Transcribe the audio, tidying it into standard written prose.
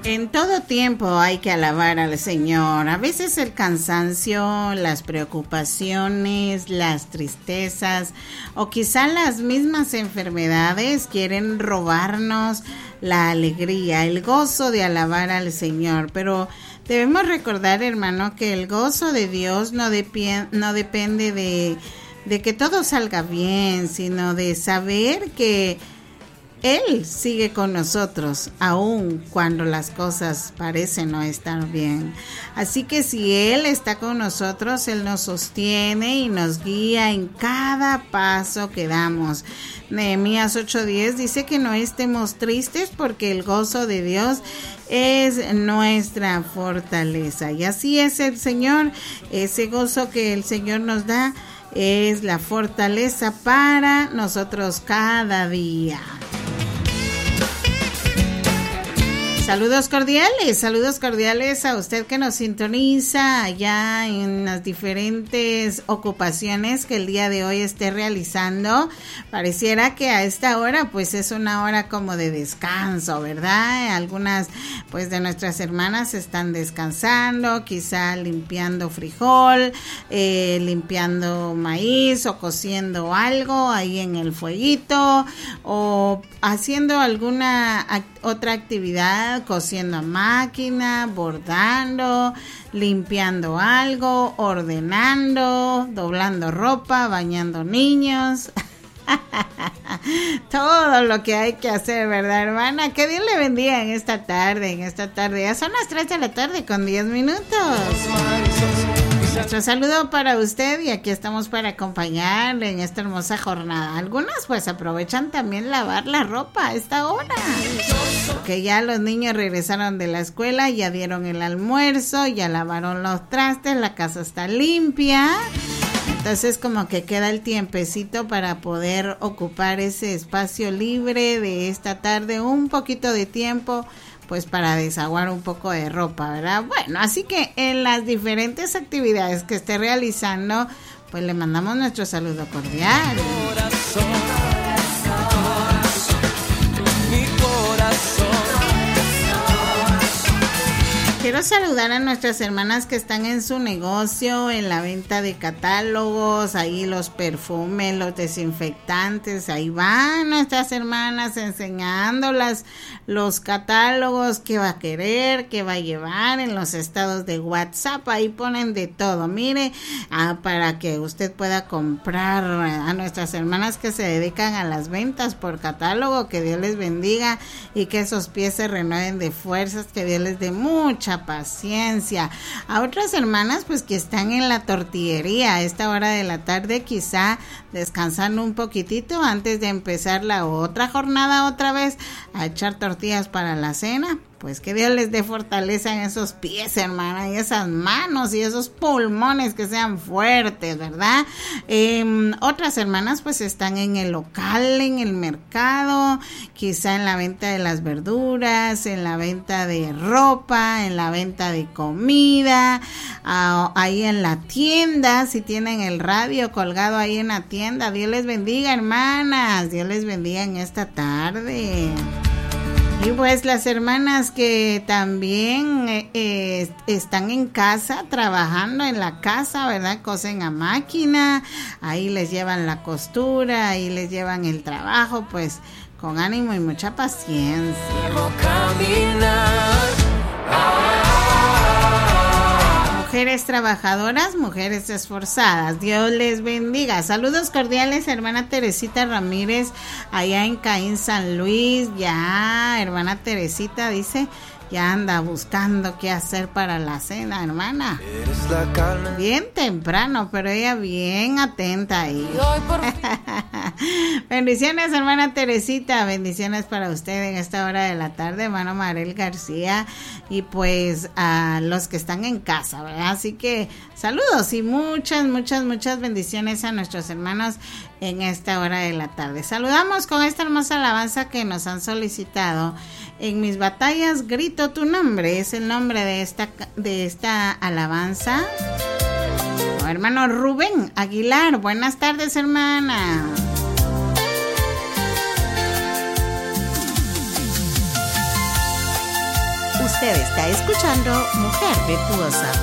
En todo tiempo hay que alabar al Señor. A veces el cansancio, las preocupaciones, las tristezas o quizá las mismas enfermedades quieren robarnos la alegría, el gozo de alabar al Señor. Pero debemos recordar, hermano, que el gozo de Dios no depende de que todo salga bien, sino de saber que Él sigue con nosotros, aun cuando las cosas parecen no estar bien. Así que si Él está con nosotros, Él nos sostiene y nos guía en cada paso que damos. Nehemías 8:10 dice que no estemos tristes porque el gozo de Dios es nuestra fortaleza. Y así es el Señor, ese gozo que el Señor nos da es la fortaleza para nosotros cada día. Saludos cordiales a usted que nos sintoniza allá en las diferentes ocupaciones que el día de hoy esté realizando. Pareciera que a esta hora pues es una hora como de descanso, ¿verdad? Algunas pues de nuestras hermanas están descansando, quizá limpiando frijol, limpiando maíz o cociendo algo ahí en el fueguito o haciendo alguna otra actividad, cosiendo a máquina, bordando, limpiando algo, ordenando, doblando ropa, bañando niños. Todo lo que hay que hacer, ¿verdad, hermana? Que Dios le bendiga en esta tarde. Ya son las 3 de la tarde con 10 minutos. Nuestro saludo para usted y aquí estamos para acompañarle en esta hermosa jornada. Algunas pues aprovechan también lavar la ropa a esta hora, porque ya los niños regresaron de la escuela, ya dieron el almuerzo, ya lavaron los trastes, la casa está limpia. Entonces como que queda el tiempecito para poder ocupar ese espacio libre de esta tarde, un poquito de tiempo pues para desaguar un poco de ropa, ¿verdad? Bueno, así que en las diferentes actividades que esté realizando, pues le mandamos nuestro saludo cordial. Quiero saludar a nuestras hermanas que están en su negocio, en la venta de catálogos, ahí los perfumes, los desinfectantes, ahí van nuestras hermanas enseñándolas los catálogos, qué va a querer, qué va a llevar en los estados de WhatsApp, ahí ponen de todo, mire, para que usted pueda comprar a nuestras hermanas que se dedican a las ventas por catálogo, que Dios les bendiga y que esos pies se renueven de fuerzas, que Dios les dé mucha paciencia. A otras hermanas pues que están en la tortillería a esta hora de la tarde, quizá descansando un poquitito antes de empezar la otra jornada otra vez a echar tortillas para la cena. Pues que Dios les dé fortaleza en esos pies, hermana, y esas manos y esos pulmones que sean fuertes, ¿verdad? Otras hermanas pues están en el local, en el mercado, quizá en la venta de las verduras, en la venta de ropa, en la venta de comida, ahí en la tienda, si tienen el radio colgado ahí en la tienda. Dios les bendiga, hermanas, Dios les bendiga en esta tarde. Y pues las hermanas que también están en casa, trabajando en la casa, ¿verdad? Cosen a máquina, ahí les llevan la costura, ahí les llevan el trabajo, pues con ánimo y mucha paciencia. Mujeres trabajadoras, mujeres esforzadas, Dios les bendiga. Saludos cordiales, hermana Teresita Ramírez, allá en Caín, San Luis. Ya, hermana Teresita dice, ya anda buscando qué hacer para la cena, hermana. Bien temprano, pero ella bien atenta ahí. Bendiciones, hermana Teresita, bendiciones para usted en esta hora de la tarde, hermano Marel García, y pues a los que están en casa, ¿verdad? Así que saludos y muchas bendiciones a nuestros hermanos en esta hora de la tarde. Saludamos con esta hermosa alabanza que nos han solicitado. En mis batallas grito tu nombre, es el nombre de esta alabanza. Hermano Rubén Aguilar, buenas tardes, hermana. Usted está escuchando Mujer Virtuosa.